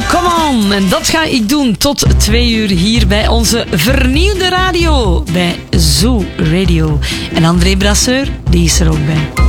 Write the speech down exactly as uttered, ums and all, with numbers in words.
Come on! En dat ga ik doen tot twee uur hier bij onze vernieuwde radio. Bij Zoo Radio. En André Brasseur, die is er ook bij.